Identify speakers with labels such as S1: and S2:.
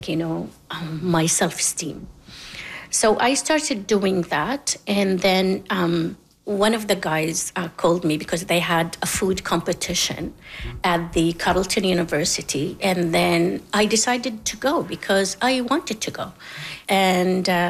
S1: my self-esteem. So I started doing that, and then one of the guys called me because they had a food competition at the Carleton University, and then I decided to go because I wanted to go. And